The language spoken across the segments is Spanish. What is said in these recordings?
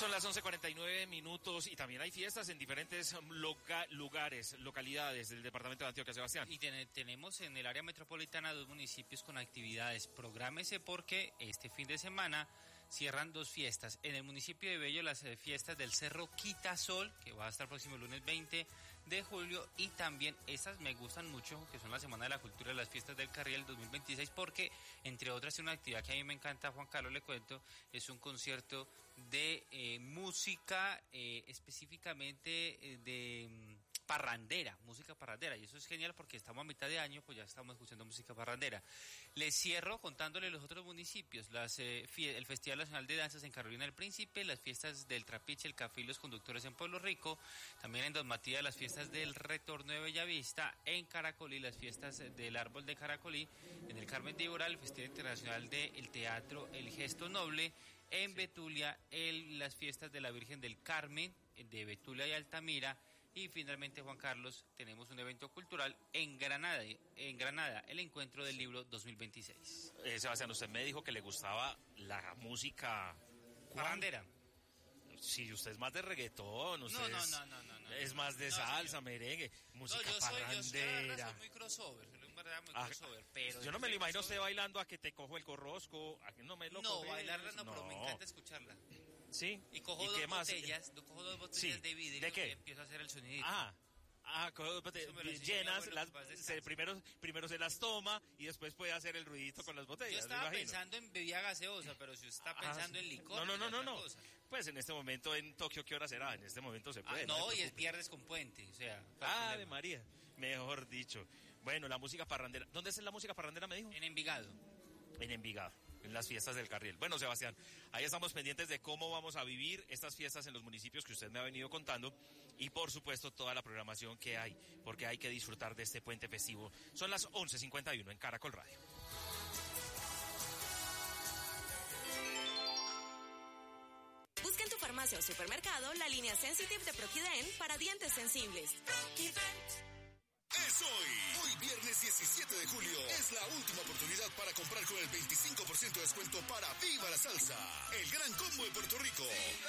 Son las 11:49 y también hay fiestas en diferentes localidades del departamento de Antioquia, Sebastián. Y tenemos en el área metropolitana 2 municipios con actividades. Prográmese porque este fin de semana cierran 2 fiestas. En el municipio de Bello, las fiestas del Cerro Quitasol, que va a estar el próximo lunes 20 de julio, y también estas me gustan mucho, que son la Semana de la Cultura, las fiestas del Carriel 2026, porque entre otras es una actividad que a mí me encanta, Juan Carlos, le cuento, es un concierto de música, específicamente de música parrandera, y eso es genial porque estamos a mitad de año, pues ya estamos escuchando música parrandera. Les cierro contándole los otros municipios, el Festival Nacional de Danzas en Carolina del Príncipe, las fiestas del Trapiche, el Café y los Conductores en Pueblo Rico, también en Don Matías las fiestas del Retorno de Bellavista, en Caracolí las fiestas del Árbol de Caracolí, en el Carmen de Iboral el Festival Internacional del Teatro El Gesto Noble, en Betulia las fiestas de la Virgen del Carmen, de Betulia y Altamira. Y finalmente, Juan Carlos, tenemos un evento cultural en Granada, el Encuentro del Libro 2026. Sebastián, usted me dijo que le gustaba la música parrandera. Sí, usted es más de reggaetón, usted es más de salsa, merengue, música parrandera. Yo soy muy crossover, pero yo no me lo imagino usted bailando a que te cojo el corrosco, a que no me lo cojo. No, bailarla no, pero me encanta escucharla. Sí. Y cojo dos botellas sí. de vidrio. ¿De qué? Y empiezo a hacer el sonidito. Llenas, primero se las toma y después puede hacer el ruidito con las botellas. Yo estaba pensando en bebida gaseosa, pero si usted está pensando en licor... No. Pues en este momento en Tokio, ¿qué hora será? En este momento se puede. Y es viernes con puente, o sea... ¡Ave María! Mejor dicho. Bueno, la música parrandera. ¿Dónde es la música parrandera, me dijo? En Envigado. En Envigado, en las fiestas del Carriel. Bueno, Sebastián, ahí estamos pendientes de cómo vamos a vivir estas fiestas en los municipios que usted me ha venido contando y, por supuesto, toda la programación que hay, porque hay que disfrutar de este puente festivo. Son las 11:51 en Caracol Radio. Busca en tu farmacia o supermercado la línea Sensitive de Proquident para dientes sensibles. Es hoy viernes 17 de julio. Es la última oportunidad para comprar con el 25% de descuento para Viva la Salsa, el gran combo de Puerto Rico.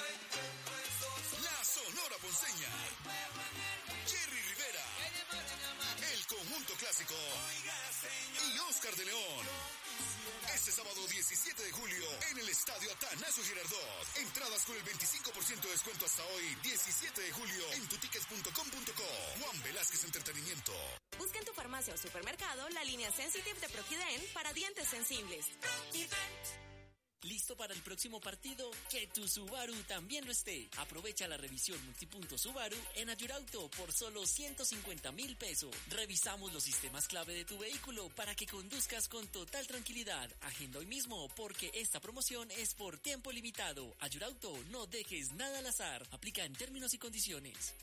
La Sonora Ponceña, Jerry Rivera, el Conjunto Clásico y Oscar de León. Este sábado 17 de julio en el Estadio Atanasio Girardot. Entradas con el 25% de descuento hasta hoy, 17 de julio, en tutickets.com.co. Juan Velázquez Entretenimiento. Busca en tu farmacia o supermercado la línea Sensitive de Proquident para dientes sensibles. ¿Listo para el próximo partido? Que tu Subaru también lo esté. Aprovecha la revisión multipunto Subaru en Ayurauto por solo 150,000 pesos. Revisamos los sistemas clave de tu vehículo para que conduzcas con total tranquilidad. Agenda hoy mismo porque esta promoción es por tiempo limitado. Ayurauto, no dejes nada al azar. Aplica en términos y condiciones.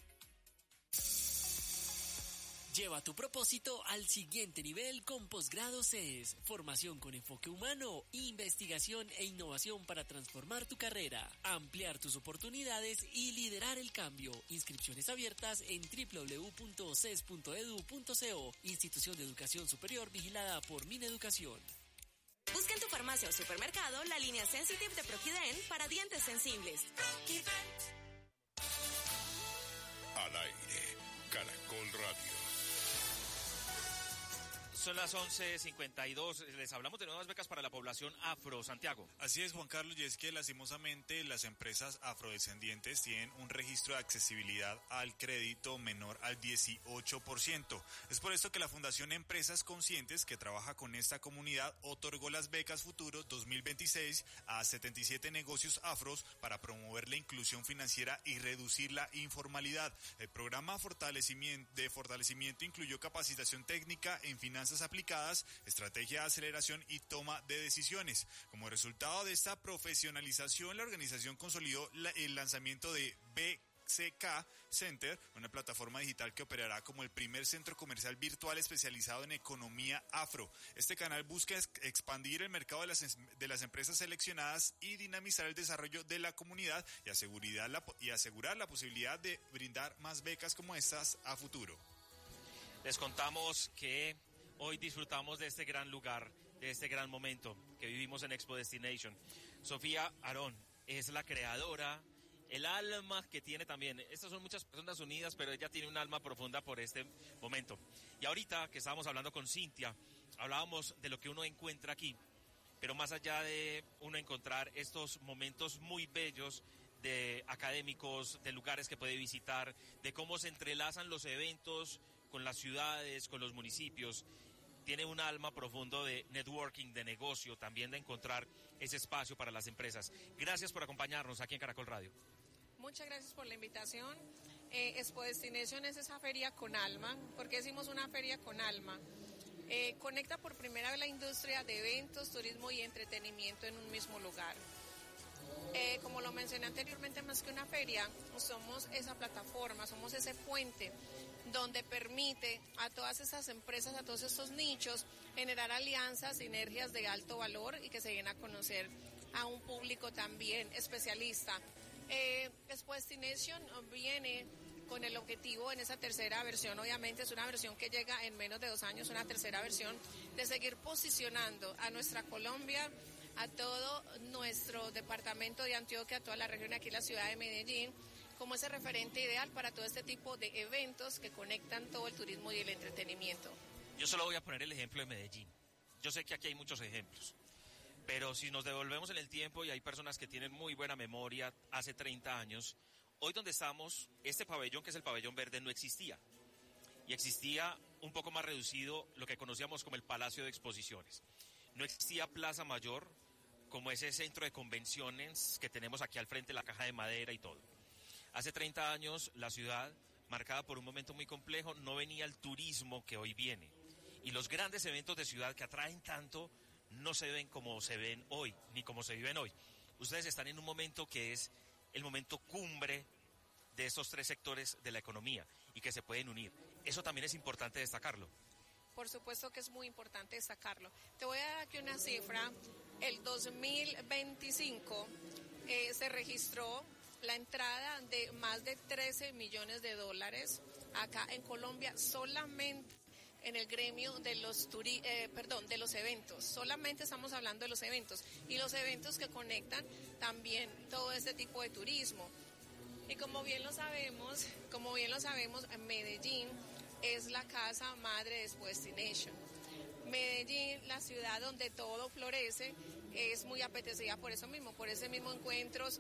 Lleva tu propósito al siguiente nivel con Posgrado CES. Formación con enfoque humano, investigación e innovación para transformar tu carrera, ampliar tus oportunidades y liderar el cambio. Inscripciones abiertas en www.ces.edu.co. Institución de Educación Superior vigilada por Mineducación. Busca en tu farmacia o supermercado la línea Sensitive de Proquident para dientes sensibles. Al aire, Caracol Radio. Son las 11:52. Les hablamos de nuevas becas para la población afro, Santiago. Así es, Juan Carlos, y es que lastimosamente las empresas afrodescendientes tienen un registro de accesibilidad al crédito menor al 18%. Es por esto que la Fundación Empresas Conscientes, que trabaja con esta comunidad, otorgó las becas Futuro 2026 a 77 negocios afros para promover la inclusión financiera y reducir la informalidad. El programa de fortalecimiento incluyó capacitación técnica en finanzas aplicadas, estrategia de aceleración y toma de decisiones. Como resultado de esta profesionalización, la organización consolidó el lanzamiento de BCK Center, una plataforma digital que operará como el primer centro comercial virtual especializado en economía afro. Este canal busca expandir el mercado de las empresas seleccionadas y dinamizar el desarrollo de la comunidad y asegurar la posibilidad de brindar más becas como estas a futuro. Les contamos que hoy disfrutamos de este gran lugar, de este gran momento que vivimos en Expo Destination. Sofía Arón es la creadora el alma que tiene también. Estas son muchas personas unidas, pero ella tiene un alma profunda por este momento. Y ahorita que estábamos hablando con Cintia, hablábamos de lo que uno encuentra aquí, pero más allá de uno encontrar estos momentos muy bellos de académicos, de lugares que puede visitar, de cómo se entrelazan los eventos con las ciudades, con los municipios, tiene un alma profundo de networking, de negocio, también de encontrar ese espacio para las empresas. Gracias por acompañarnos aquí en Caracol Radio. Muchas gracias por la invitación. Expo Destination es esa feria con alma. ¿Por qué decimos una feria con alma? Conecta por primera vez la industria de eventos, turismo y entretenimiento en un mismo lugar. Como lo mencioné anteriormente, más que una feria, somos esa plataforma, somos ese puente donde permite a todas esas empresas, a todos estos nichos, generar alianzas, sinergias de alto valor y que se den a conocer a un público también especialista. Expo Destination viene con el objetivo en esa tercera versión, obviamente es una versión que llega en menos de 2 años, una tercera versión, de seguir posicionando a nuestra Colombia, a todo nuestro departamento de Antioquia, a toda la región, aquí la ciudad de Medellín, como ese referente ideal para todo este tipo de eventos que conectan todo el turismo y el entretenimiento. Yo solo voy a poner el ejemplo de Medellín. Yo sé que aquí hay muchos ejemplos, pero si nos devolvemos en el tiempo, y hay personas que tienen muy buena memoria, hace 30 años, hoy donde estamos, este pabellón, que es el pabellón verde, no existía. Y existía un poco más reducido lo que conocíamos como el Palacio de Exposiciones. No existía Plaza Mayor, como ese centro de convenciones que tenemos aquí al frente, la caja de madera y todo. Hace 30 años la ciudad, marcada por un momento muy complejo, no venía el turismo que hoy viene. Y los grandes eventos de ciudad que atraen tanto no se ven como se ven hoy, ni como se viven hoy. Ustedes están en un momento que es el momento cumbre de estos 3 sectores de la economía y que se pueden unir. Eso también es importante destacarlo. Por supuesto que es muy importante destacarlo. Te voy a dar aquí una cifra. El 2025 se registró la entrada de más de 13 millones de dólares acá en Colombia solamente en el gremio de de los eventos. Solamente estamos hablando de los eventos y los eventos que conectan también todo este tipo de turismo. Y como bien lo sabemos, Medellín es la casa madre de Expo Destination. Medellín, la ciudad donde todo florece, es muy apetecida por eso mismo, por ese mismo encuentros,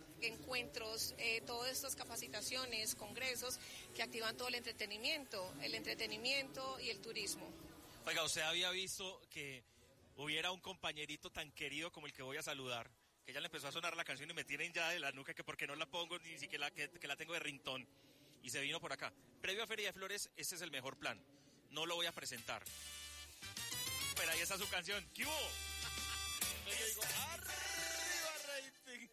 todas estas capacitaciones, congresos que activan todo el entretenimiento y el turismo. Oiga, ¿usted había visto que hubiera un compañerito tan querido como el que voy a saludar, que ya le empezó a sonar la canción y me tienen ya de la nuca que porque no la pongo, ni siquiera que la tengo de ringtone, y se vino por acá? Previo a Feria de Flores, ese es el mejor plan. No lo voy a presentar, pero ahí está su canción. ¿Qué hubo? Yo digo, ¡arriba rating!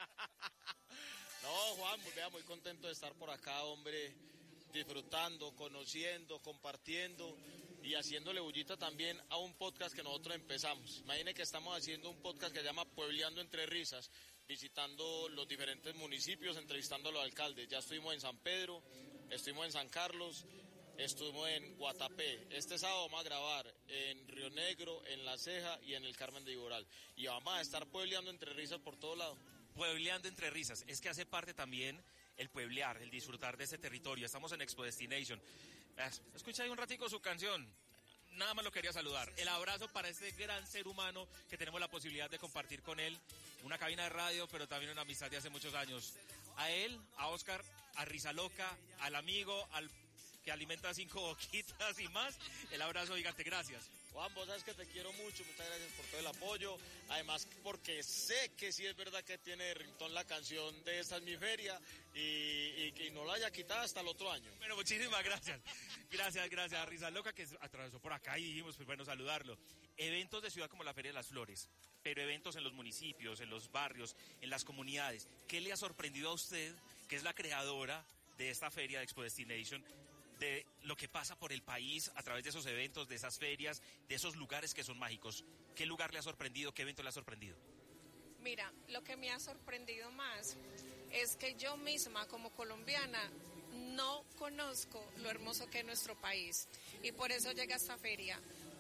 No, Juan, muy contento de estar por acá, hombre, disfrutando, conociendo, compartiendo y haciéndole bullita también a un podcast que nosotros empezamos. Imagine que estamos haciendo un podcast que se llama Puebleando entre Risas, visitando los diferentes municipios, entrevistando a los alcaldes. Ya estuvimos en San Pedro, estuvimos en San Carlos, estuvimos en Guatapé. Este sábado vamos a grabar en Río Negro, en La Ceja y en el Carmen de Iboral. Y vamos a estar puebleando entre risas por todo lado. Puebleando entre risas. Es que hace parte también el pueblear, el disfrutar de ese territorio. Estamos en Expo Destination. Escucha ahí un ratico su canción. Nada más lo quería saludar. El abrazo para este gran ser humano que tenemos la posibilidad de compartir con él una cabina de radio, pero también una amistad de hace muchos años. A él, a Oscar, a Risa Loca, al amigo, al que alimenta 5 boquitas y más. El abrazo gigante, gracias. Juan, vos sabes que te quiero mucho, muchas gracias por todo el apoyo, además porque sé que sí es verdad que tiene de ringtone la canción de Esta es mi feria y que no la haya quitado hasta el otro año. Bueno, muchísimas gracias. Gracias a Risa Loca que atravesó por acá y dijimos, pues bueno, saludarlo. Eventos de ciudad como la Feria de las Flores, pero eventos en los municipios, en los barrios, en las comunidades. ¿Qué le ha sorprendido a usted, que es la creadora de esta feria de Expo Destination, de lo que pasa por el país a través de esos eventos, de esas ferias, de esos lugares que son mágicos? ¿Qué lugar le ha sorprendido? ¿Qué evento le ha sorprendido? Mira, lo que me ha sorprendido más es que yo misma como colombiana no conozco lo hermoso que es nuestro país y por eso llega esta feria.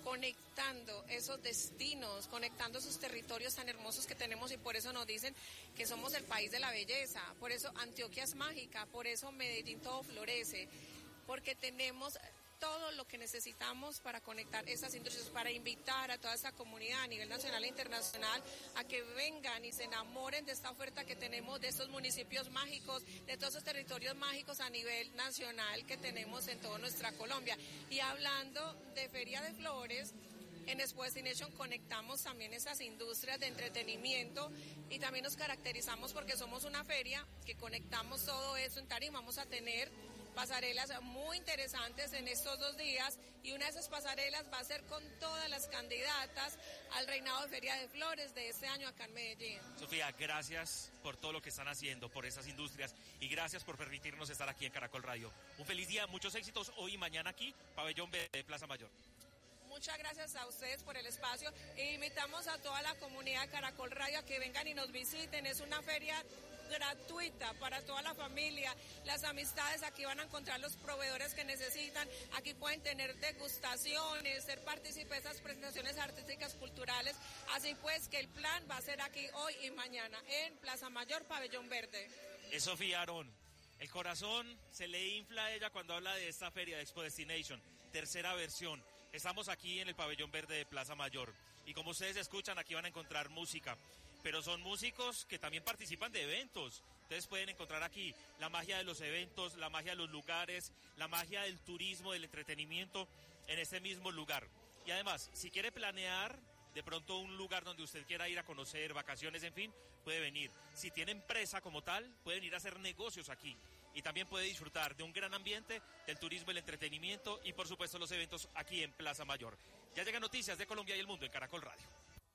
conectando esos destinos, conectando esos territorios tan hermosos que tenemos, y por eso nos dicen que somos el país de la belleza, por eso Antioquia es mágica, por eso Medellín todo florece, porque tenemos todo lo que necesitamos para conectar esas industrias, para invitar a toda esta comunidad a nivel nacional e internacional a que vengan y se enamoren de esta oferta que tenemos, de estos municipios mágicos, de todos esos territorios mágicos a nivel nacional que tenemos en toda nuestra Colombia. Y hablando de Feria de Flores, en Expo Destination conectamos también esas industrias de entretenimiento y también nos caracterizamos porque somos una feria que conectamos todo eso en Tarima. Vamos a tener pasarelas muy interesantes en estos 2 días, y una de esas pasarelas va a ser con todas las candidatas al reinado de Feria de Flores de este año acá en Medellín. Sofía, gracias por todo lo que están haciendo, por esas industrias, y gracias por permitirnos estar aquí en Caracol Radio. Un feliz día, muchos éxitos hoy y mañana aquí, Pabellón B de Plaza Mayor. Muchas gracias a ustedes por el espacio e invitamos a toda la comunidad de Caracol Radio a que vengan y nos visiten. Es una feria gratuita para toda la familia, las amistades, aquí van a encontrar los proveedores que necesitan, aquí pueden tener degustaciones, ser partícipes de esas presentaciones artísticas, culturales, así pues que el plan va a ser aquí hoy y mañana en Plaza Mayor, Pabellón Verde. Es Sofía Aarón, el corazón se le infla a ella cuando habla de esta feria de Expo Destination, tercera versión. Estamos aquí en el Pabellón Verde de Plaza Mayor y como ustedes escuchan, aquí van a encontrar música, pero son músicos que también participan de eventos. Ustedes pueden encontrar aquí la magia de los eventos, la magia de los lugares, la magia del turismo, del entretenimiento en este mismo lugar. Y además, si quiere planear de pronto un lugar donde usted quiera ir a conocer, vacaciones, en fin, puede venir. Si tiene empresa como tal, pueden ir a hacer negocios aquí. Y también puede disfrutar de un gran ambiente, del turismo, el entretenimiento y por supuesto los eventos aquí en Plaza Mayor. Ya llegan noticias de Colombia y el mundo en Caracol Radio.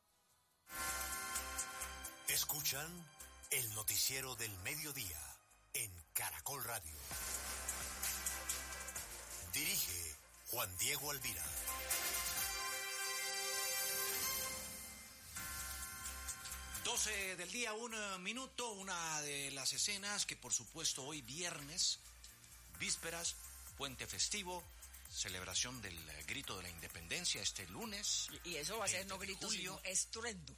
Escuchan el noticiero del mediodía en Caracol Radio. Dirige Juan Diego Alvira. 12 del día, 1 minuto, una de las escenas que por supuesto hoy viernes, vísperas, puente festivo, celebración del grito de la independencia este lunes. Y eso va a ser no grito, sino estruendo.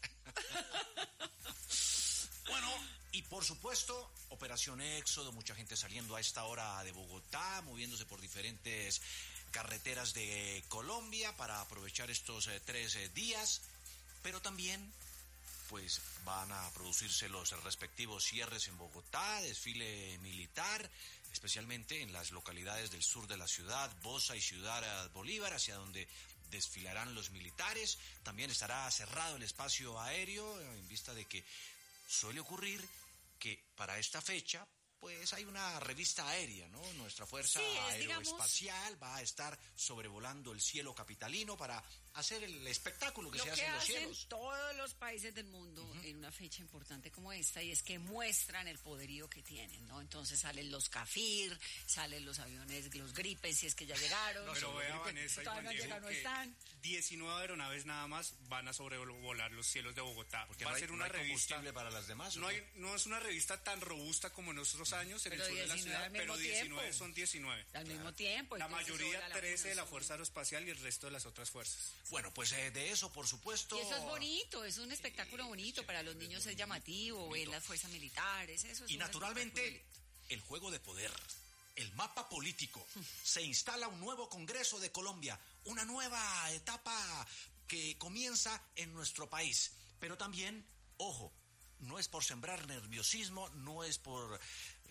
Bueno, y por supuesto, Operación Éxodo, mucha gente saliendo a esta hora de Bogotá, moviéndose por diferentes carreteras de Colombia para aprovechar estos 3 días, pero también pues van a producirse los respectivos cierres en Bogotá, desfile militar, especialmente en las localidades del sur de la ciudad, Bosa y Ciudad Bolívar, hacia donde desfilarán los militares. También estará cerrado el espacio aéreo, en vista de que suele ocurrir que para esta fecha pues hay una revista aérea, ¿no? Nuestra Fuerza Aeroespacial va a estar sobrevolando el cielo capitalino para hacer el espectáculo que se hace en los cielos. Lo que hacen todos los países del mundo en una fecha importante como esta, y es que muestran el poderío que tienen, ¿no? Entonces salen los Cafir, salen los aviones, los Gripes, si es que ya llegaron. No, pero vea, Vanessa y Juan Diego, no están. 19 aeronaves nada más van a sobrevolar los cielos de Bogotá. Porque va no a ser una hay revista combustible para las demás. No es una revista tan robusta como en otros años en el sur de la ciudad, pero 19 son 19. Al mismo tiempo. La mayoría 13 de la Fuerza Aeroespacial y el resto de las otras fuerzas. Bueno, pues de eso, por supuesto. Y eso es bonito, es un espectáculo bonito, para los niños es llamativo, ver las fuerzas militares, eso es. Y naturalmente, el juego de poder, el mapa político. Se instala un nuevo Congreso de Colombia, una nueva etapa que comienza en nuestro país. Pero también, ojo, no es por sembrar nerviosismo, no es por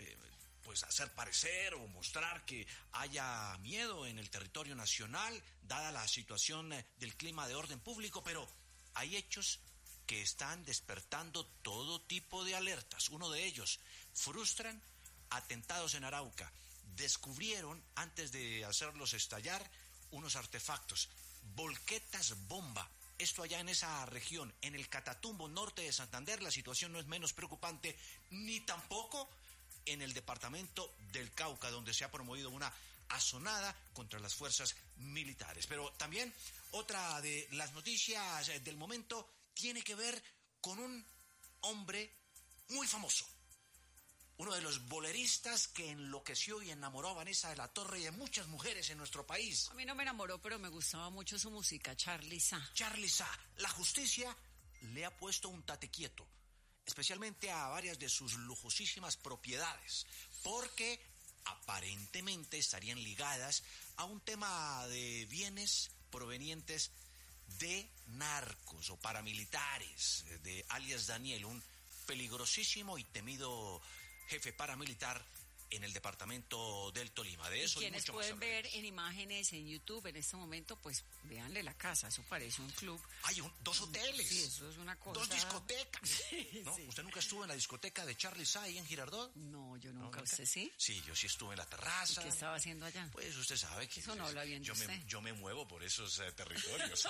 pues hacer parecer o mostrar que haya miedo en el territorio nacional, dada la situación del clima de orden público, pero hay hechos que están despertando todo tipo de alertas. Uno de ellos, frustran atentados en Arauca. Descubrieron, antes de hacerlos estallar, unos artefactos, volquetas bomba. Esto allá en esa región, en el Catatumbo norte de Santander, la situación no es menos preocupante, ni tampoco en el departamento del Cauca, donde se ha promovido una asonada contra las fuerzas militares. Pero también otra de las noticias del momento tiene que ver con un hombre muy famoso, uno de los boleristas que enloqueció y enamoró a Vanessa de la Torre y de muchas mujeres en nuestro país. A mí no me enamoró, pero me gustaba mucho su música, Charly Sa. Charly Sa. La justicia le ha puesto un tate quieto, especialmente a varias de sus lujosísimas propiedades, porque aparentemente estarían ligadas a un tema de bienes provenientes de narcos o paramilitares, de alias Daniel, un peligrosísimo y temido jefe paramilitar en el departamento del Tolima. De eso y quienes mucho pueden más ver en imágenes en YouTube en este momento, pues véanle la casa, eso parece un club. Hay dos hoteles. Sí, eso es una cosa. 2 discotecas. Sí, ¿No? sí. ¿Usted nunca estuvo en la discoteca de Charly Sa ahí en Girardot? No, yo nunca. ¿Nunca? ¿Usted sí? Sí, yo sí estuve en la terraza. ¿Y qué estaba haciendo allá? Pues usted sabe que eso no habla bien de usted. Yo me muevo por esos territorios.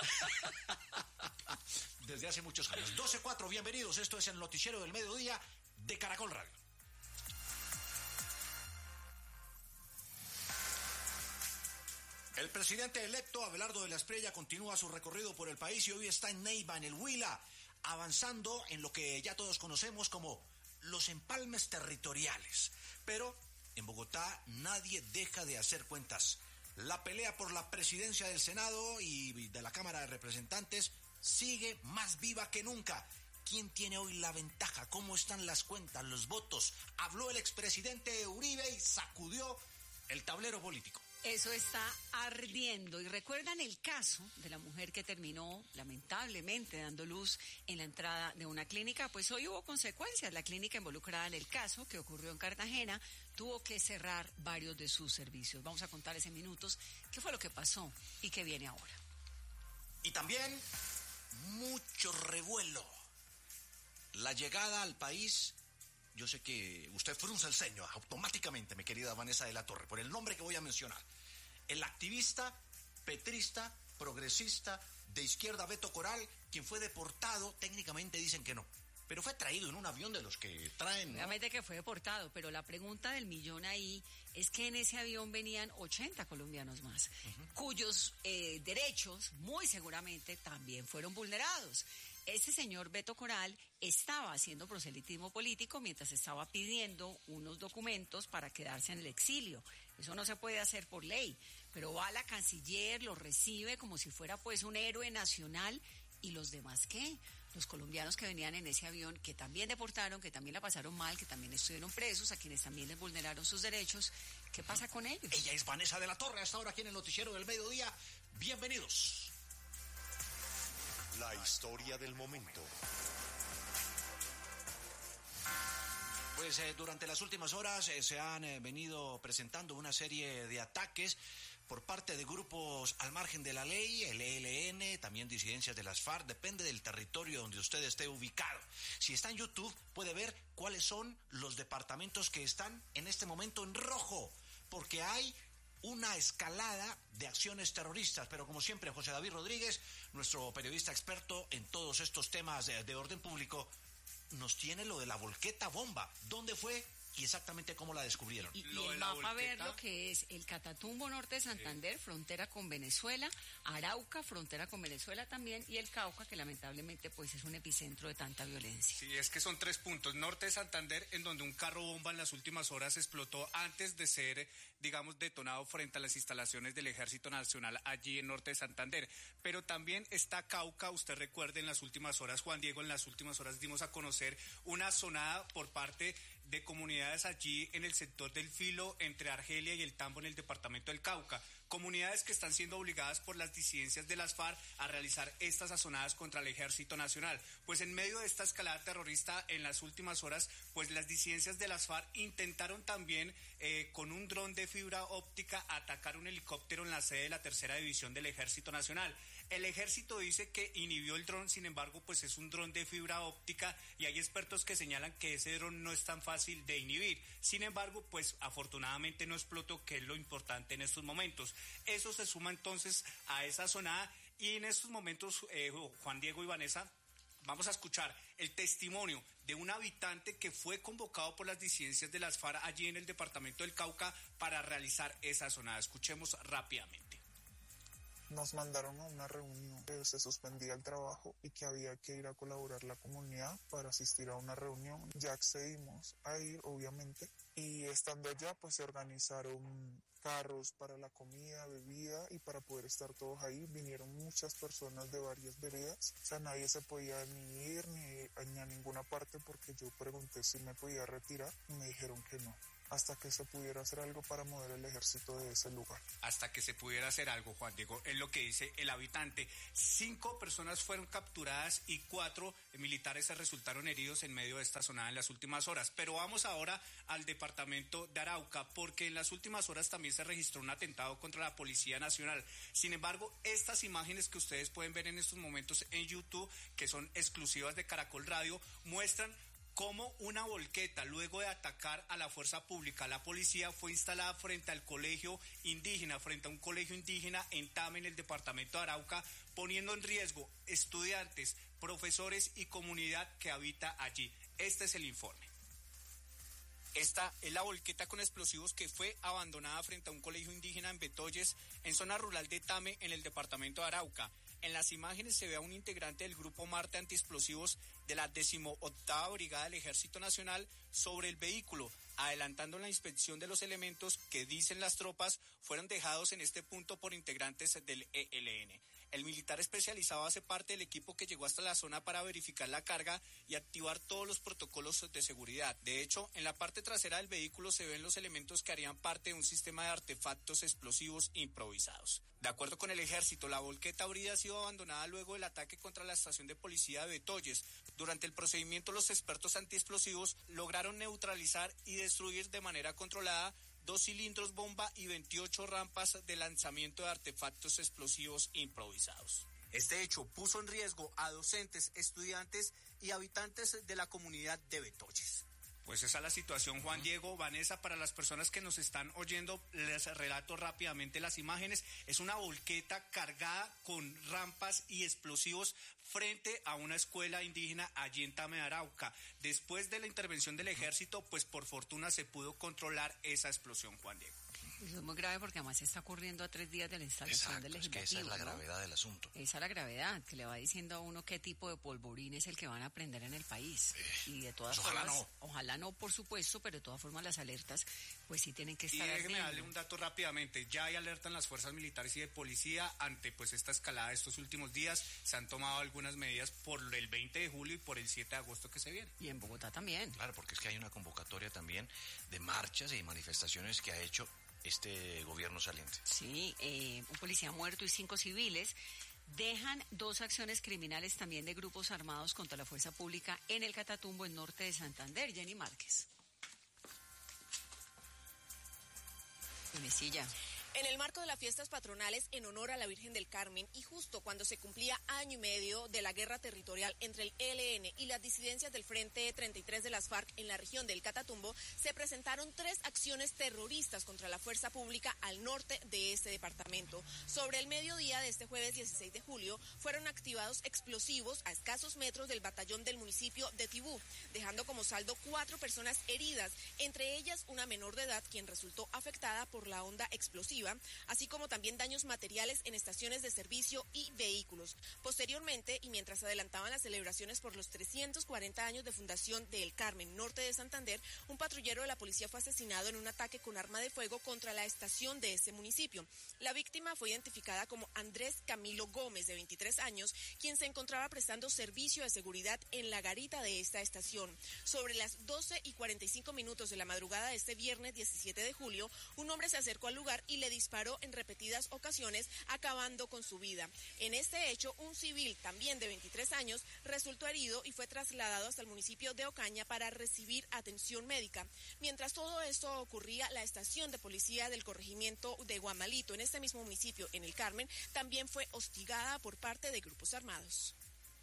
Desde hace muchos años. 12:04, bienvenidos. Esto es el noticiero del mediodía de Caracol Radio. El presidente electo Abelardo de la Espriella continúa su recorrido por el país y hoy está en Neiva, en el Huila, avanzando en lo que ya todos conocemos como los empalmes territoriales. Pero en Bogotá nadie deja de hacer cuentas. La pelea por la presidencia del Senado y de la Cámara de Representantes sigue más viva que nunca. ¿Quién tiene hoy la ventaja? ¿Cómo están las cuentas, los votos? Habló el expresidente Uribe y sacudió el tablero político. Eso está ardiendo. Y recuerdan el caso de la mujer que terminó lamentablemente dando luz en la entrada de una clínica. Pues hoy hubo consecuencias. La clínica involucrada en el caso que ocurrió en Cartagena tuvo que cerrar varios de sus servicios. Vamos a contarles en minutos qué fue lo que pasó y qué viene ahora. Y también mucho revuelo. La llegada al país. Yo sé que usted frunce el ceño automáticamente, mi querida Vanessa de la Torre, por el nombre que voy a mencionar. El activista, petrista, progresista, de izquierda Beto Coral, quien fue deportado, técnicamente dicen que no, pero fue traído en un avión de los que traen... Obviamente que fue deportado, pero la pregunta del millón ahí es que en ese avión venían 80 colombianos más, cuyos derechos muy seguramente también fueron vulnerados. Ese señor Beto Coral estaba haciendo proselitismo político mientras estaba pidiendo unos documentos para quedarse en el exilio. Eso no se puede hacer por ley, pero va la canciller, lo recibe como si fuera pues un héroe nacional. ¿Y los demás qué? Los colombianos que venían en ese avión, que también deportaron, que también la pasaron mal, que también estuvieron presos, a quienes también les vulneraron sus derechos. ¿Qué pasa con ellos? Ella es Vanessa de la Torre, hasta ahora aquí en el noticiero del mediodía. Bienvenidos. La historia del momento. Pues durante las últimas horas se han venido presentando una serie de ataques por parte de grupos al margen de la ley, el ELN, también disidencias de las FARC, depende del territorio donde usted esté ubicado. Si está en YouTube puede ver cuáles son los departamentos que están en este momento en rojo, porque hay una escalada de acciones terroristas, pero como siempre José David Rodríguez, nuestro periodista experto en todos estos temas de orden público, nos tiene lo de la volqueta bomba. ¿Dónde fue y exactamente cómo la descubrieron? Y el mapa ver lo que es el Catatumbo norte de Santander, frontera con Venezuela, Arauca, frontera con Venezuela también, y el Cauca, que lamentablemente pues es un epicentro de tanta violencia. Sí, es que son 3 puntos. Norte de Santander, en donde un carro bomba en las últimas horas explotó antes de ser, digamos, detonado frente a las instalaciones del Ejército Nacional allí en Norte de Santander. Pero también está Cauca. Usted recuerde, en las últimas horas, Juan Diego, en las últimas horas dimos a conocer una sonada por parte de comunidades allí en el sector del Filo, entre Argelia y el Tambo, en el departamento del Cauca. Comunidades que están siendo obligadas por las disidencias de las FARC a realizar estas azonadas contra el Ejército Nacional. Pues en medio de esta escalada terrorista en las últimas horas, pues las disidencias de las FARC intentaron también con un dron de fibra óptica atacar un helicóptero en la sede de la 3ª División del Ejército Nacional. El ejército dice que inhibió el dron, sin embargo, pues es un dron de fibra óptica y hay expertos que señalan que ese dron no es tan fácil de inhibir. Sin embargo, pues afortunadamente no explotó, que es lo importante en estos momentos. Eso se suma entonces a esa sonada y en estos momentos, Juan Diego y Vanessa, vamos a escuchar el testimonio de un habitante que fue convocado por las disidencias de las FARC allí en el departamento del Cauca para realizar esa sonada. Escuchemos rápidamente. nos mandaron a una reunión, que se suspendía el trabajo y que había que ir a colaborar la comunidad para asistir a una reunión. Ya accedimos a ir, obviamente, y estando allá pues se organizaron carros para la comida, bebida y para poder estar todos ahí. Vinieron muchas personas de varias veredas, o sea, nadie se podía ni ir ni a ninguna parte porque yo pregunté si me podía retirar y me dijeron que no, hasta que se pudiera hacer algo para mover el ejército de ese lugar. Hasta que se pudiera hacer algo, Juan Diego, es lo que dice el habitante. 5 personas fueron capturadas y 4 militares se resultaron heridos en medio de esta zona en las últimas horas. Pero vamos ahora al departamento de Arauca, porque en las últimas horas también se registró un atentado contra la Policía Nacional. Sin embargo, estas imágenes que ustedes pueden ver en estos momentos en YouTube, que son exclusivas de Caracol Radio, muestran cómo una volqueta, luego de atacar a la fuerza pública, la policía, fue instalada frente al colegio indígena, frente a un colegio indígena en Tame, en el departamento de Arauca, poniendo en riesgo estudiantes, profesores y comunidad que habita allí. Este es el informe. Esta es la volqueta con explosivos que fue abandonada frente a un colegio indígena en Betoyes, en zona rural de Tame, en el departamento de Arauca. En las imágenes se ve a un integrante del Grupo Marte Antiexplosivos de la 18ª Brigada del Ejército Nacional sobre el vehículo, adelantando la inspección de los elementos que, dicen las tropas, fueron dejados en este punto por integrantes del ELN. El militar especializado hace parte del equipo que llegó hasta la zona para verificar la carga y activar todos los protocolos de seguridad. De hecho, en la parte trasera del vehículo se ven los elementos que harían parte de un sistema de artefactos explosivos improvisados. De acuerdo con el ejército, la volqueta habría sido abandonada luego del ataque contra la estación de policía de Betoyes. Durante el procedimiento, los expertos antiexplosivos lograron neutralizar y destruir de manera controlada 2 cilindros bomba y 28 rampas de lanzamiento de artefactos explosivos improvisados. Este hecho puso en riesgo a docentes, estudiantes y habitantes de la comunidad de Betoyes. Pues esa es la situación, Juan Diego. Vanessa, para las personas que nos están oyendo, les relato rápidamente las imágenes. Es una volqueta cargada con rampas y explosivos frente a una escuela indígena allí en Tame, Arauca. Después de la intervención del ejército, pues por fortuna se pudo controlar esa explosión, Juan Diego. Eso es muy grave porque además está ocurriendo a 3 días de la instalación del legislativo. Es que esa es la gravedad del asunto. Esa es la gravedad, que le va diciendo a uno qué tipo de polvorín es el que van a prender en el país. Y de todas formas, ojalá no, por supuesto, pero de todas formas las alertas, pues sí tienen que estar ardiendo. Y déjeme ardiendo. darle un dato rápidamente. Ya hay alerta en las fuerzas militares y de policía ante pues esta escalada de estos últimos días. Se han tomado algunas medidas por el 20 de julio y por el 7 de agosto que se viene. Y en Bogotá también. Claro, porque es que hay una convocatoria también de marchas y manifestaciones que ha hecho este gobierno saliente. Sí, un policía muerto y 5 civiles. Dejan 2 acciones criminales también de grupos armados contra la fuerza pública en el Catatumbo, en norte de Santander. Jenny Márquez. Mesilla. En el marco de las fiestas patronales en honor a la Virgen del Carmen y justo cuando se cumplía año y medio de la guerra territorial entre el ELN y las disidencias del Frente 33 de las FARC en la región del Catatumbo, se presentaron 3 acciones terroristas contra la fuerza pública al norte de este departamento. Sobre el mediodía de este jueves 16 de julio fueron activados explosivos a escasos metros del batallón del municipio de Tibú, dejando como saldo 4 personas heridas, entre ellas una menor de edad quien resultó afectada por la onda explosiva, así como también daños materiales en estaciones de servicio y vehículos. Posteriormente, y mientras adelantaban las celebraciones por los 340 años de fundación de El Carmen, norte de Santander, un patrullero de la policía fue asesinado en un ataque con arma de fuego contra la estación de ese municipio. La víctima fue identificada como Andrés Camilo Gómez, de 23 años, quien se encontraba prestando servicio de seguridad en la garita de esta estación. Sobre las 12:45 de la madrugada de este viernes 17 de julio, un hombre se acercó al lugar y le disparó en repetidas ocasiones, acabando con su vida. En este hecho, un civil, también de 23 años, resultó herido y fue trasladado hasta el municipio de Ocaña para recibir atención médica. Mientras todo esto ocurría, la estación de policía del corregimiento de Guamalito, en este mismo municipio, en El Carmen, también fue hostigada por parte de grupos armados.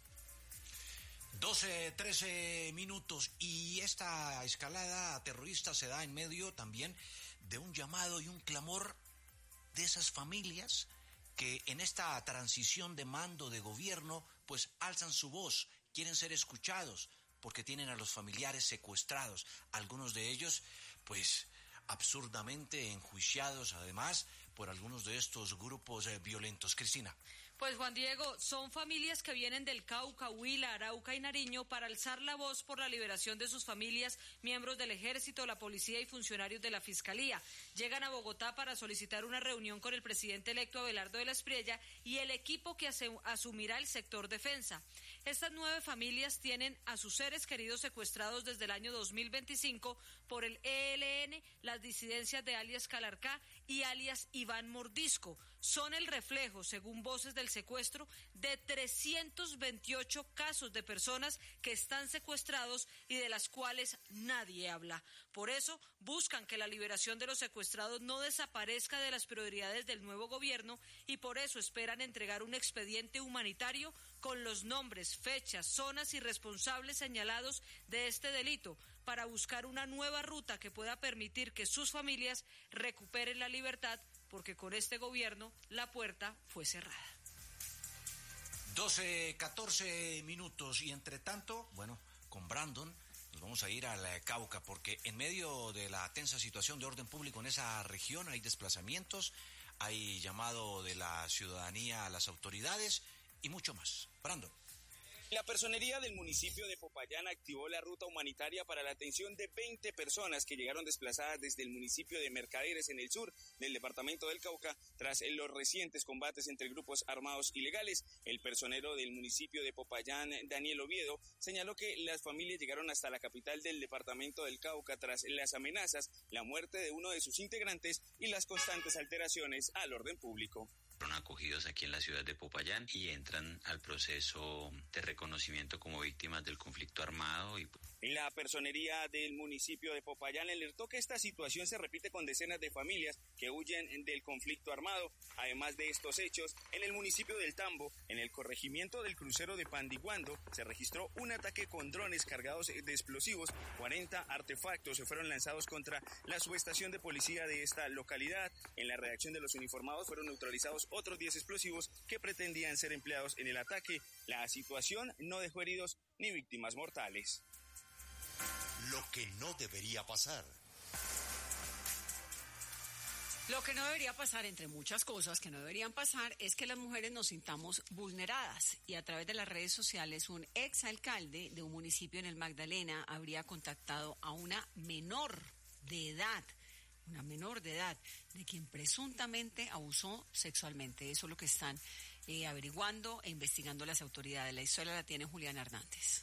12-13 minutos y esta escalada terrorista se da en medio también de un llamado y un clamor de esas familias que en esta transición de mando de gobierno pues alzan su voz, quieren ser escuchados porque tienen a los familiares secuestrados, algunos de ellos pues absurdamente enjuiciados además por algunos de estos grupos violentos. Cristina. Pues Juan Diego, son familias que vienen del Cauca, Huila, Arauca y Nariño para alzar la voz por la liberación de sus familias, miembros del Ejército, la Policía y funcionarios de la Fiscalía. Llegan a Bogotá para solicitar una reunión con el presidente electo Abelardo de la Espriella y el equipo que asumirá el sector defensa. Estas 9 familias tienen a sus seres queridos secuestrados desde el año 2025 por el ELN, las disidencias de alias Calarcá y alias Iván Mordisco. Son el reflejo, según voces del secuestro, de 328 casos de personas que están secuestrados y de las cuales nadie habla. Por eso buscan que la liberación de los secuestrados no desaparezca de las prioridades del nuevo gobierno y por eso esperan entregar un expediente humanitario con los nombres, fechas, zonas y responsables señalados de este delito para buscar una nueva ruta que pueda permitir que sus familias recuperen la libertad, porque con este gobierno la puerta fue cerrada. 14 minutos y entre tanto, bueno, con Brandon nos vamos a ir al Cauca porque en medio de la tensa situación de orden público en esa región hay desplazamientos, hay llamado de la ciudadanía a las autoridades y mucho más. Brandon. La personería del municipio de Popayán activó la ruta humanitaria para la atención de 20 personas que llegaron desplazadas desde el municipio de Mercaderes en el sur del departamento del Cauca tras los recientes combates entre grupos armados ilegales. El personero del municipio de Popayán, Daniel Oviedo, señaló que las familias llegaron hasta la capital del departamento del Cauca tras las amenazas, la muerte de uno de sus integrantes y las constantes alteraciones al orden público. Fueron acogidos aquí en la ciudad de Popayán y entran al proceso de reconocimiento como víctimas del conflicto armado. La personería del municipio de Popayán alertó que esta situación se repite con decenas de familias que huyen del conflicto armado. Además de estos hechos, en el municipio del Tambo, en el corregimiento del crucero de Pandiguando, se registró un ataque con drones cargados de explosivos. 40 artefactos se fueron lanzados contra la subestación de policía de esta localidad. En la redacción de los uniformados fueron neutralizados otros 10 explosivos que pretendían ser empleados en el ataque. La situación no dejó heridos ni víctimas mortales. Lo que no debería pasar. Lo que no debería pasar, entre muchas cosas que no deberían pasar, es que las mujeres nos sintamos vulneradas. Y a través de las redes sociales, un exalcalde de un municipio en el Magdalena habría contactado a una menor de edad, de quien presuntamente abusó sexualmente. Eso es lo que están averiguando e investigando las autoridades. La historia la tiene Juliana Hernández.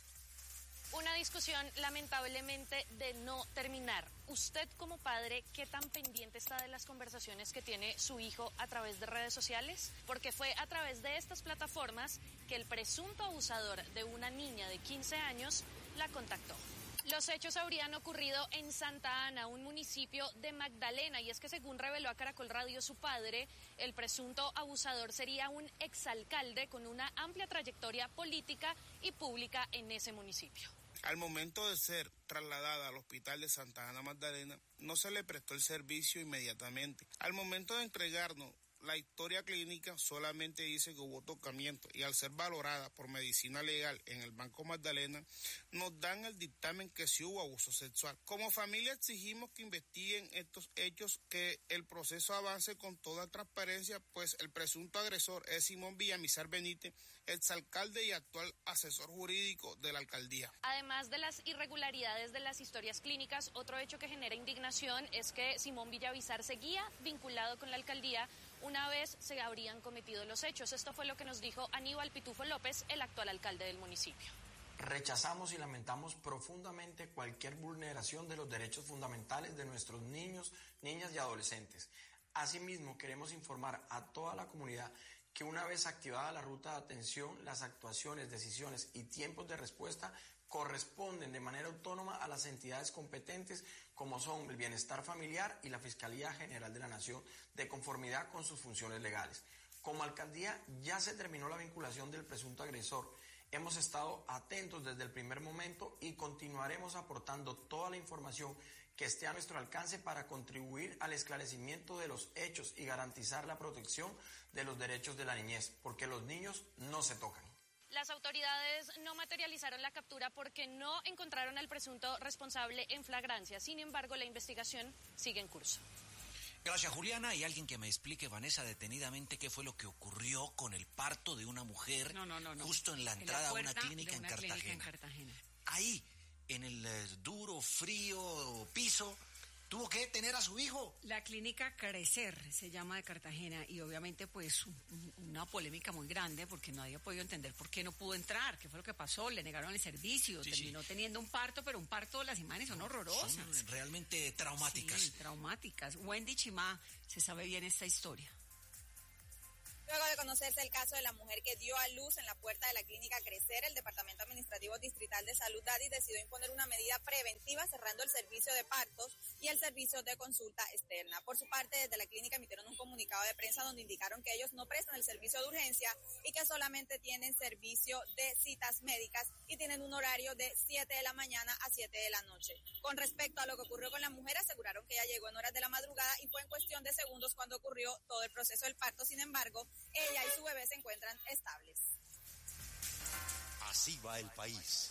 Una discusión lamentablemente de no terminar. Usted como padre, ¿qué tan pendiente está de las conversaciones que tiene su hijo a través de redes sociales? Porque fue a través de estas plataformas que el presunto abusador de una niña de 15 años la contactó. Los hechos habrían ocurrido en Santa Ana, un municipio de Magdalena, y es que según reveló a Caracol Radio su padre, el presunto abusador sería un exalcalde con una amplia trayectoria política y pública en ese municipio. Al momento de ser trasladada al hospital de Santa Ana Magdalena, no se le prestó el servicio inmediatamente. Al momento de entregarnos la historia clínica, solamente dice que hubo tocamiento y al ser valorada por medicina legal en el Banco Magdalena, nos dan el dictamen que sí hubo abuso sexual. Como familia exigimos que investiguen estos hechos, que el proceso avance con toda transparencia, pues el presunto agresor es Simón Villamizar Benítez, exalcalde y actual asesor jurídico de la alcaldía. Además de las irregularidades de las historias clínicas, otro hecho que genera indignación es que Simón Villamizar seguía vinculado con la alcaldía una vez se habrían cometido los hechos. Esto fue lo que nos dijo Aníbal Pitufo López, el actual alcalde del municipio. Rechazamos y lamentamos profundamente cualquier vulneración de los derechos fundamentales de nuestros niños, niñas y adolescentes. Asimismo, queremos informar a toda la comunidad que una vez activada la ruta de atención, las actuaciones, decisiones y tiempos de respuesta corresponden de manera autónoma a las entidades competentes como son el Bienestar Familiar y la Fiscalía General de la Nación, de conformidad con sus funciones legales. Como alcaldía ya se terminó la vinculación del presunto agresor. Hemos estado atentos desde el primer momento y continuaremos aportando toda la información que esté a nuestro alcance para contribuir al esclarecimiento de los hechos y garantizar la protección de los derechos de la niñez, porque los niños no se tocan. Las autoridades no materializaron la captura porque no encontraron al presunto responsable en flagrancia. Sin embargo, la investigación sigue en curso. Gracias, Juliana. Y alguien que me explique, Vanessa, detenidamente qué fue lo que ocurrió con el parto de una mujer justo en la entrada a una clínica en Cartagena. Ahí, en el duro, frío piso, tuvo que detener a su hijo. La clínica Crecer se llama de Cartagena y obviamente pues una polémica muy grande porque nadie ha podido entender por qué no pudo entrar, qué fue lo que pasó, le negaron el servicio, terminó teniendo un parto, pero un parto, las imágenes son horrorosas. Son realmente traumáticas. Sí, traumáticas. Wendy Chimá se sabe bien esta historia. Luego de conocerse el caso de la mujer que dio a luz en la puerta de la clínica Crecer, el Departamento Administrativo Distrital de Salud DADI decidió imponer una medida preventiva cerrando el servicio de partos y el servicio de consulta externa. Por su parte, desde la clínica emitieron un comunicado de prensa donde indicaron que ellos no prestan el servicio de urgencia y que solamente tienen servicio de citas médicas y tienen un horario de 7 de la mañana a 7 de la noche. Con respecto a lo que ocurrió con la mujer, aseguraron que ella llegó en horas de la madrugada y fue en cuestión de segundos cuando ocurrió todo el proceso del parto. Sin embargo, ella y su bebé se encuentran estables. Así va el país.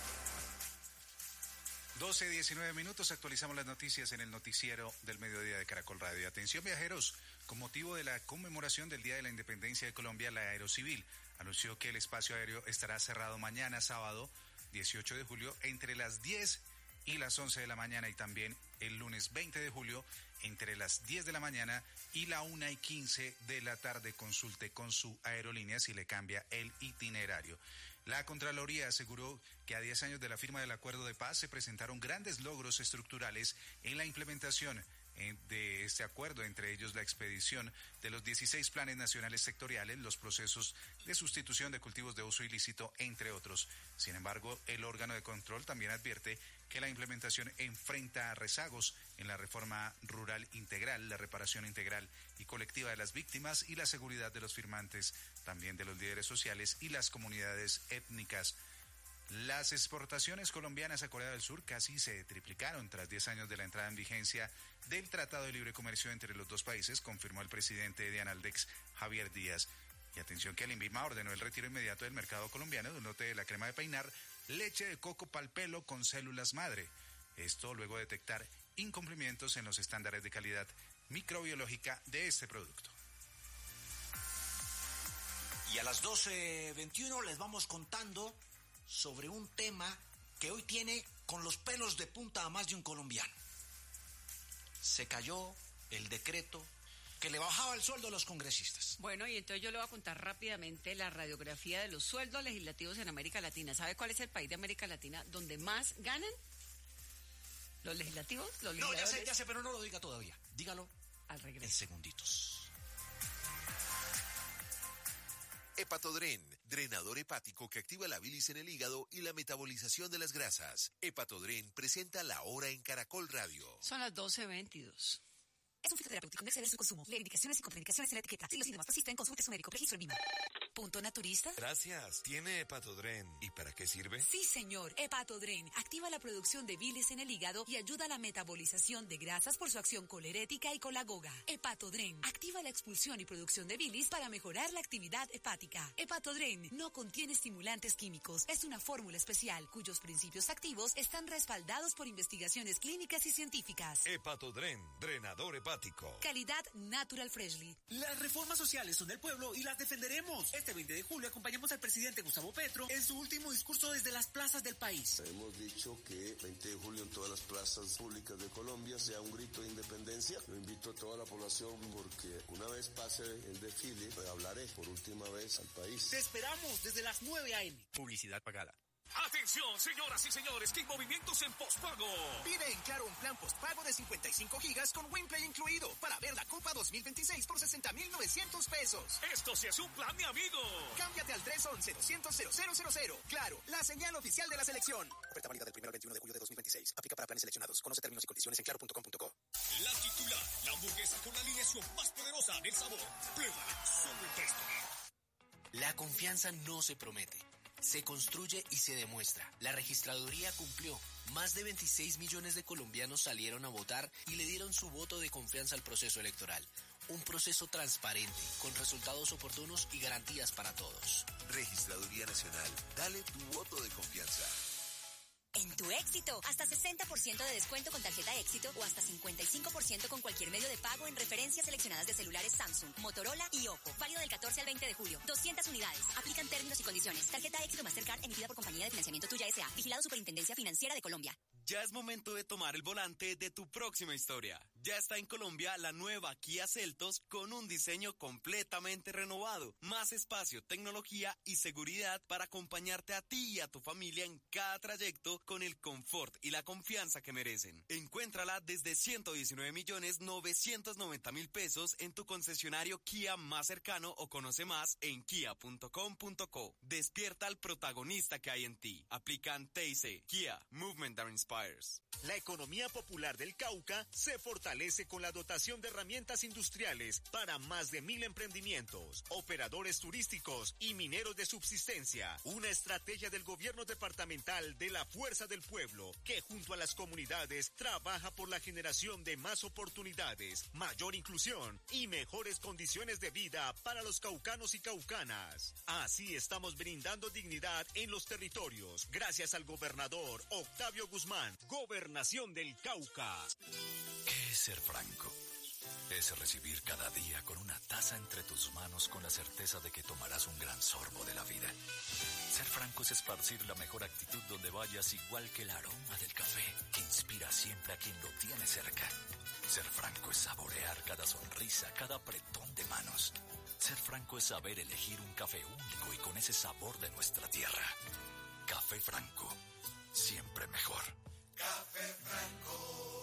12:19, actualizamos las noticias en el noticiero del mediodía de Caracol Radio. Atención viajeros, con motivo de la conmemoración del Día de la Independencia de Colombia, la Aerocivil anunció que el espacio aéreo estará cerrado mañana sábado 18 de julio entre las 10 y las 11 de la mañana y también el lunes 20 de julio entre las 10 de la mañana y la 1:15 de la tarde. Consulte con su aerolínea si le cambia el itinerario. La Contraloría aseguró que a 10 años de la firma del acuerdo de paz se presentaron grandes logros estructurales en la implementación de este acuerdo, entre ellos la expedición de los 16 planes nacionales sectoriales, los procesos de sustitución de cultivos de uso ilícito, entre otros. Sin embargo, el órgano de control también advierte que la implementación enfrenta rezagos en la reforma rural integral, la reparación integral y colectiva de las víctimas y la seguridad de los firmantes, también de los líderes sociales y las comunidades étnicas. Las exportaciones colombianas a Corea del Sur casi se triplicaron tras 10 años de la entrada en vigencia del Tratado de Libre Comercio entre los dos países, confirmó el presidente de Analdex, Javier Díaz. Y atención que el INVIMA ordenó el retiro inmediato del mercado colombiano de un lote de la crema de peinar, leche de coco pal pelo con células madre. Esto luego de detectar incumplimientos en los estándares de calidad microbiológica de este producto. Y a las 12:21 les vamos contando sobre un tema que hoy tiene con los pelos de punta a más de un colombiano. Se cayó el decreto que le bajaba el sueldo a los congresistas. Bueno, y entonces yo le voy a contar rápidamente la radiografía de los sueldos legislativos en América Latina. ¿Sabe cuál es el país de América Latina donde más ganan los legislativos? Los legisladores. No, ya sé, pero no lo diga todavía. Dígalo al regreso. En segunditos. Hepatodren, drenador hepático que activa la bilis en el hígado y la metabolización de las grasas. Hepatodren presenta La Hora en Caracol Radio. Son las 12:22. Es un fitoterapéutico, no exceder su consumo. Lee indicaciones y contraindicaciones en la etiqueta. Si los síntomas persisten, consulte su médico. Registro en Lima. ¿Punto naturista? Gracias. ¿Tiene Hepatodren? ¿Y para qué sirve? Sí, señor. Hepatodren activa la producción de bilis en el hígado y ayuda a la metabolización de grasas por su acción colerética y colagoga. Hepatodren activa la expulsión y producción de bilis para mejorar la actividad hepática. Hepatodren no contiene estimulantes químicos. Es una fórmula especial cuyos principios activos están respaldados por investigaciones clínicas y científicas. Hepatodren, drenador hepático. Calidad Natural Freshly. Las reformas sociales son del pueblo y las defenderemos. Este 20 de julio acompañamos al presidente Gustavo Petro en su último discurso desde las plazas del país. Hemos dicho que 20 de julio en todas las plazas públicas de Colombia sea un grito de independencia. Lo invito a toda la población porque una vez pase el desfile, hablaré por última vez al país. Te esperamos desde las 9 a.m. Publicidad pagada. Atención, señoras y señores, que hay movimientos en postpago. Pide en Claro un plan postpago de 55 gigas con WinPlay incluido para ver la Copa 2026 por 60,900 pesos. Esto sí es un plan, mi amigo. Cámbiate al 311-200-0000. Claro, la señal oficial de la selección. Oferta válida del 1 al 21 de julio de 2026. Aplica para planes seleccionados. Conoce términos y condiciones en claro.com.co. La titular, la hamburguesa con la alineación más poderosa del sabor. Pruébala solo en Presto. La confianza no se promete. Se construye y se demuestra. La registraduría cumplió. Más de 26 millones de colombianos salieron a votar y le dieron su voto de confianza al proceso electoral. Un proceso transparente, con resultados oportunos y garantías para todos. Registraduría Nacional. Dale tu voto de confianza. En Tu Éxito, hasta 60% de descuento con tarjeta Éxito o hasta 55% con cualquier medio de pago en referencias seleccionadas de celulares Samsung, Motorola y Oppo. Válido del 14 al 20 de julio. 200 unidades. Aplican términos y condiciones. Tarjeta Éxito Mastercard emitida por Compañía de Financiamiento Tuya S.A. Vigilado Superintendencia Financiera de Colombia. Ya es momento de tomar el volante de tu próxima historia. Ya está en Colombia la nueva Kia Seltos con un diseño completamente renovado, más espacio, tecnología y seguridad para acompañarte a ti y a tu familia en cada trayecto con el confort y la confianza que merecen. Encuéntrala desde 119.990.000 pesos en tu concesionario Kia más cercano o conoce más en kia.com.co. Despierta al protagonista que hay en ti. Aplican TIC. Kia, Movement that Inspires. La economía popular del Cauca se fortalece con la dotación de herramientas industriales para más de 1.000 emprendimientos, operadores turísticos y mineros de subsistencia. Una estrategia del gobierno departamental de la Fuerza del Pueblo que junto a las comunidades trabaja por la generación de más oportunidades, mayor inclusión y mejores condiciones de vida para los caucanos y caucanas. Así estamos brindando dignidad en los territorios gracias al gobernador Octavio Guzmán. Gobernación del Cauca. ¿Qué es ser franco? Es recibir cada día con una taza entre tus manos con la certeza de que tomarás un gran sorbo de la vida. Ser franco es esparcir la mejor actitud donde vayas, igual que el aroma del café que inspira siempre a quien lo tiene cerca. Ser franco es saborear cada sonrisa, cada apretón de manos. Ser franco es saber elegir un café único y con ese sabor de nuestra tierra. Café Franco, siempre mejor. Café Franco.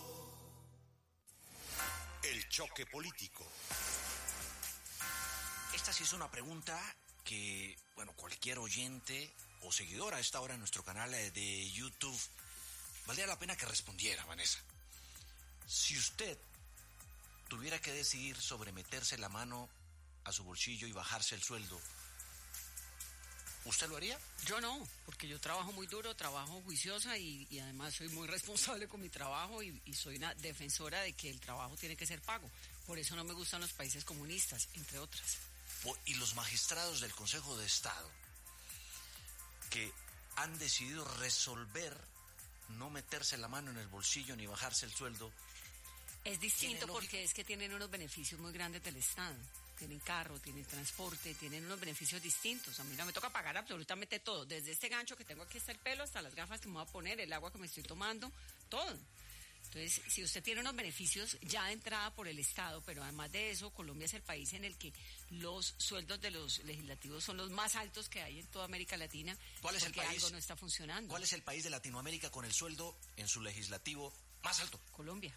El choque político. Esta sí es una pregunta que, bueno, cualquier oyente o seguidor a esta hora en nuestro canal de YouTube, valdría la pena que respondiera, Vanessa. Si usted tuviera que decidir sobre meterse la mano a su bolsillo y bajarse el sueldo, ¿usted lo haría? Yo no, porque yo trabajo muy duro, trabajo juiciosa y además soy muy responsable con mi trabajo y soy una defensora de que el trabajo tiene que ser pago. Por eso no me gustan los países comunistas, entre otras. Y los magistrados del Consejo de Estado que han decidido resolver no meterse la mano en el bolsillo ni bajarse el sueldo. Es distinto porque es que tienen unos beneficios muy grandes del Estado. Tienen carro, tienen transporte, tienen unos beneficios distintos. A mí no me toca pagar absolutamente todo, desde este gancho que tengo aquí hasta el pelo, hasta las gafas que me voy a poner, el agua que me estoy tomando, todo. Entonces, si usted tiene unos beneficios ya de entrada por el Estado, pero además de eso, Colombia es el país en el que los sueldos de los legislativos son los más altos que hay en toda América Latina. ¿Cuál es el país? Algo no está funcionando. ¿Cuál es el país de Latinoamérica con el sueldo en su legislativo más alto? Colombia,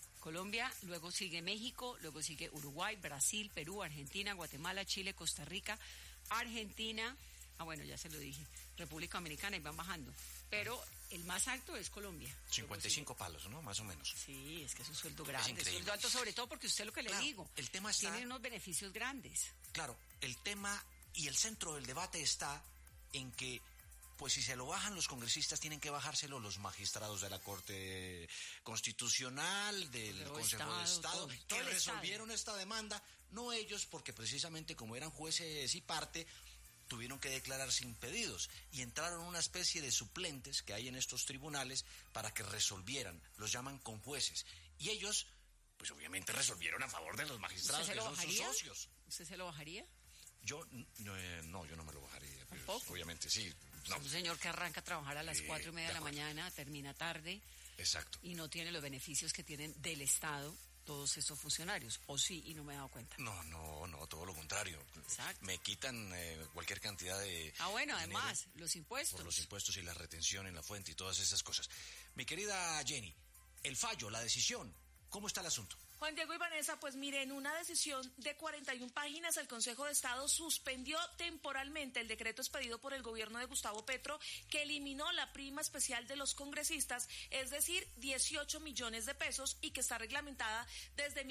luego sigue México, luego sigue Uruguay, Brasil, Perú, Argentina, Guatemala, Chile, Costa Rica, Argentina, bueno, ya se lo dije, República Dominicana, y van bajando. Pero el más alto es Colombia. 55 palos, ¿no? Más o menos. Sí, es que es un sueldo grande, es un sueldo alto, sobre todo porque usted lo que le digo, el tema está, tiene unos beneficios grandes. Claro, el tema y el centro del debate está en que pues si se lo bajan los congresistas, tienen que bajárselo los magistrados de la Corte Constitucional, del Consejo de Estado, que resolvieron esta demanda, no ellos, porque precisamente como eran jueces y parte, tuvieron que declararse impedidos y entraron una especie de suplentes que hay en estos tribunales para que resolvieran, los llaman conjueces, y ellos, pues obviamente resolvieron a favor de los magistrados, que son sus socios. ¿Usted se lo bajaría? Yo no me lo bajaría. ¿Tampoco? Obviamente sí. No. Es un señor que arranca a trabajar a las 4:30 de la mañana, termina tarde. Exacto. Y no tiene los beneficios que tienen del Estado todos esos funcionarios. ¿O sí? Y no me he dado cuenta. No, todo lo contrario. Exacto. Me quitan cualquier cantidad de... bueno, además, los impuestos. Por los impuestos y la retención en la fuente y todas esas cosas. Mi querida Jenny, el fallo, la decisión, ¿cómo está el asunto? Juan Diego y Vanessa, pues mire, en una decisión de 41 páginas, el Consejo de Estado suspendió temporalmente el decreto expedido por el gobierno de Gustavo Petro que eliminó la prima especial de los congresistas, es decir, 18 millones de pesos, y que está reglamentada desde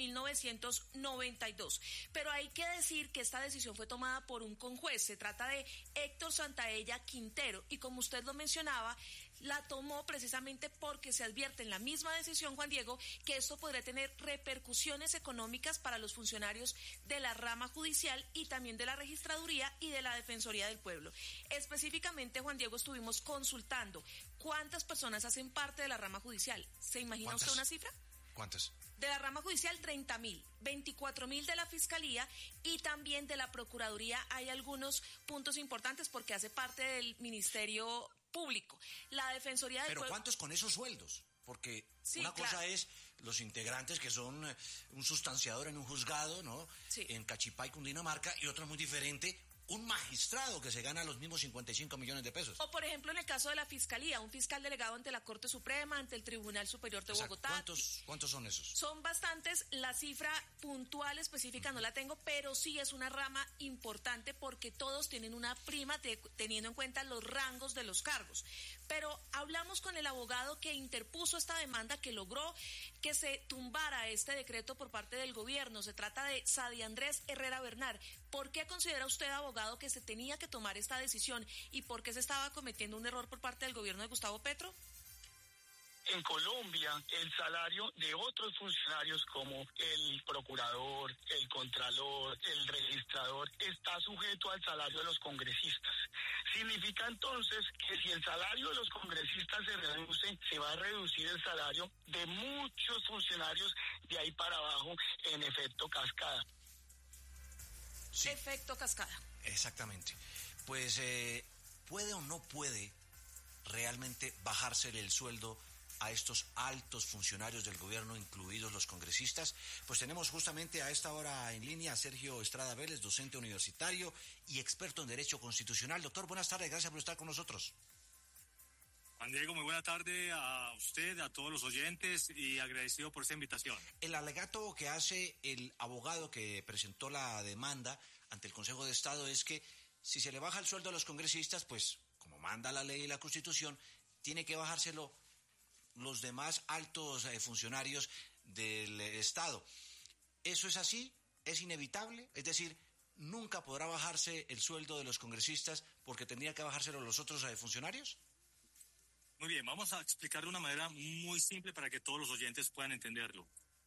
1992. Pero hay que decir que esta decisión fue tomada por un conjuez. Se trata de Héctor Santaella Quintero y, como usted lo mencionaba, la tomó precisamente porque se advierte en la misma decisión, Juan Diego, que esto podría tener repercusiones económicas para los funcionarios de la rama judicial y también de la registraduría y de la Defensoría del Pueblo. Específicamente, Juan Diego, estuvimos consultando cuántas personas hacen parte de la rama judicial. ¿Se imagina usted una cifra? ¿Cuántas? De la rama judicial, 30.000, 24.000 de la Fiscalía y también de la Procuraduría. Hay algunos puntos importantes porque hace parte del Ministerio Público. La Defensoría del Pueblo... ¿Pero cuántos con esos sueldos? Porque sí, una cosa claro. es los integrantes que son un sustanciador en un juzgado, ¿no? Sí. En Cachipay, Cundinamarca, y otra muy diferente, un magistrado que se gana los mismos 55 millones de pesos. O, por ejemplo, en el caso de la Fiscalía, un fiscal delegado ante la Corte Suprema, ante el Tribunal Superior de Bogotá. ¿Cuántos son esos? Son bastantes. La cifra puntual específica no la tengo, pero sí es una rama importante porque todos tienen una prima teniendo en cuenta los rangos de los cargos. Pero hablamos con el abogado que interpuso esta demanda, que logró que se tumbara este decreto por parte del gobierno. Se trata de Sadi Andrés Herrera Bernal. ¿Por qué considera usted, abogado, que se tenía que tomar esta decisión y por qué se estaba cometiendo un error por parte del gobierno de Gustavo Petro? En Colombia, el salario de otros funcionarios como el procurador, el contralor, el registrador, está sujeto al salario de los congresistas. Significa entonces que si el salario de los congresistas se reduce, se va a reducir el salario de muchos funcionarios de ahí para abajo en efecto cascada. Sí. Efecto cascada. Exactamente. Pues, ¿puede o no puede realmente bajársele el sueldo a estos altos funcionarios del gobierno, incluidos los congresistas? Pues tenemos justamente a esta hora en línea a Sergio Estrada Vélez, docente universitario y experto en Derecho Constitucional. Doctor, buenas tardes, gracias por estar con nosotros. Juan Diego, muy buena tarde a usted, a todos los oyentes y agradecido por esta invitación. El alegato que hace el abogado que presentó la demanda ante el Consejo de Estado es que si se le baja el sueldo a los congresistas, pues como manda la ley y la Constitución, tiene que bajárselo los demás altos funcionarios del Estado. ¿Eso es así? ¿Es inevitable? Es decir, ¿nunca podrá bajarse el sueldo de los congresistas porque tendría que bajárselo los otros funcionarios? Muy bien, vamos a explicar de una manera muy simple para que todos los oyentes puedan entenderlo.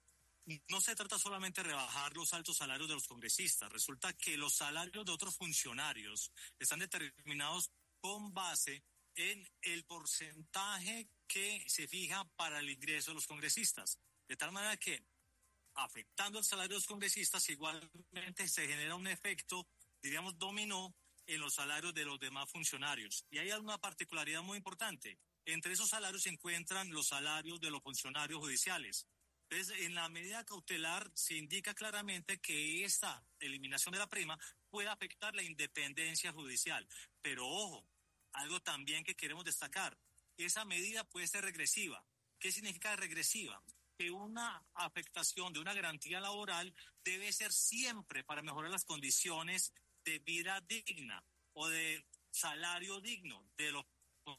No se trata solamente de rebajar los altos salarios de los congresistas. Resulta que los salarios de otros funcionarios están determinados con base en el porcentaje que se fija para el ingreso de los congresistas. De tal manera que, afectando el salario de los congresistas, igualmente se genera un efecto, diríamos, dominó en los salarios de los demás funcionarios. Y hay una particularidad muy importante. Entre esos salarios se encuentran los salarios de los funcionarios judiciales. Entonces, en la medida cautelar se indica claramente que esta eliminación de la prima puede afectar la independencia judicial. Pero ojo, algo también que queremos destacar, esa medida puede ser regresiva. ¿Qué significa regresiva? Que una afectación de una garantía laboral debe ser siempre para mejorar las condiciones de vida digna o de salario digno de los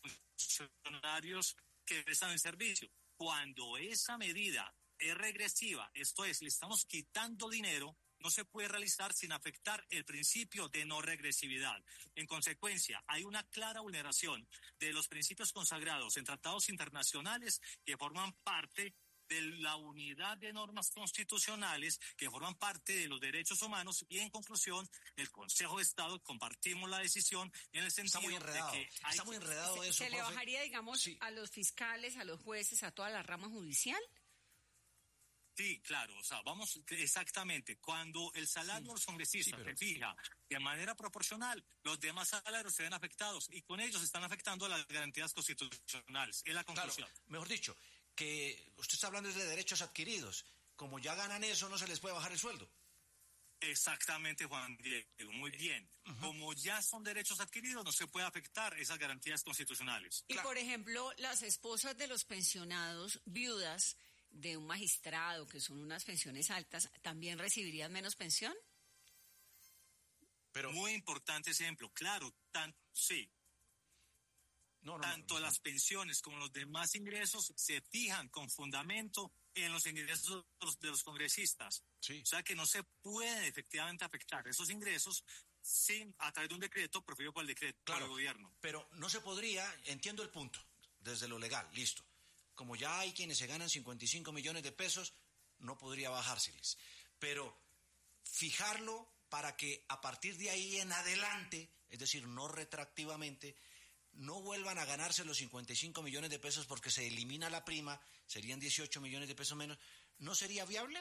funcionarios que prestan el servicio. Cuando esa medida es regresiva, esto es, le estamos quitando dinero, no se puede realizar sin afectar el principio de no regresividad. En consecuencia, hay una clara vulneración de los principios consagrados en tratados internacionales que forman parte de la unidad de normas constitucionales, que forman parte de los derechos humanos, y en conclusión, el Consejo de Estado compartimos la decisión en el sentido de que está muy enredado eso, ¿Se le bajaría, digamos, sí, a los fiscales, a los jueces, a toda la rama judicial? Sí, claro, o sea, vamos exactamente, cuando el salario de los congresistas se fija de manera proporcional, los demás salarios se ven afectados y con ellos se están afectando las garantías constitucionales, es la conclusión. Claro, mejor dicho, que usted está hablando de derechos adquiridos, como ya ganan eso, no se les puede bajar el sueldo. Exactamente, Juan Diego, muy bien. Como ya son derechos adquiridos, no se puede afectar esas garantías constitucionales. Y, por ejemplo, las esposas de los pensionados, viudas de un magistrado, que son unas pensiones altas, ¿también recibirían menos pensión? Pero muy importante ejemplo, claro, sí. Tanto las pensiones como los demás ingresos se fijan con fundamento en los ingresos de los congresistas. Sí. O sea que no se puede efectivamente afectar esos ingresos a través de un decreto proferido por el decreto, por el gobierno. Pero no se podría, entiendo el punto desde lo legal, listo. Como ya hay quienes se ganan 55 millones de pesos, no podría bajárseles. Pero fijarlo para que a partir de ahí en adelante, es decir, no retroactivamente, no vuelvan a ganarse los 55 millones de pesos porque se elimina la prima, serían 18 millones de pesos menos, ¿no sería viable?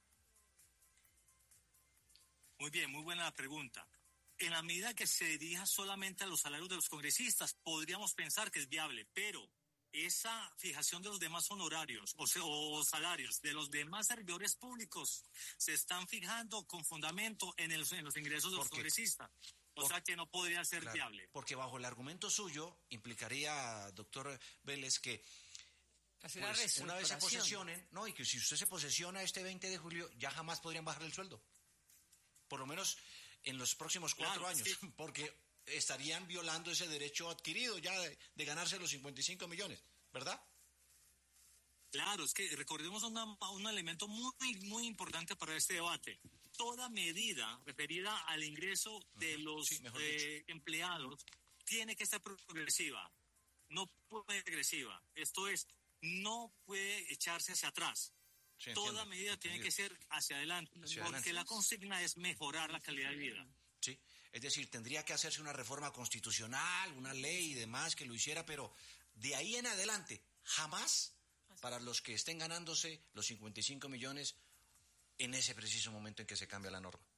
Muy bien, muy buena la pregunta. En la medida que se dirija solamente a los salarios de los congresistas, podríamos pensar que es viable, pero esa fijación de los demás honorarios o salarios de los demás servidores públicos se están fijando con fundamento en los ingresos de los congresistas. O sea que no podría ser viable. Porque bajo el argumento suyo implicaría, doctor Vélez, que pues, una vez se posesionen, no, y que si usted se posesiona este 20 de julio, ya jamás podrían bajar el sueldo. Por lo menos en los próximos 4 años, sí. Porque estarían violando ese derecho adquirido ya de ganarse los 55 millones, ¿verdad? Claro, es que recordemos un elemento muy importante para este debate. Toda medida referida al ingreso de los empleados tiene que ser progresiva, no puede ser regresiva. Esto es, no puede echarse hacia atrás. Sí, toda medida tiene que ser hacia adelante, porque la consigna es mejorar la calidad de vida. Sí, es decir, tendría que hacerse una reforma constitucional, una ley y demás que lo hiciera, pero de ahí en adelante, jamás para los que estén ganándose los 55 millones en ese preciso momento en que se cambia la norma.